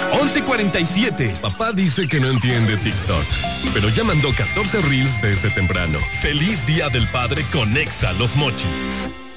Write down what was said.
11:47. Papá dice que no entiende TikTok, pero ya mandó 14 reels desde temprano. Feliz Día del Padre con Exa Los Mochis.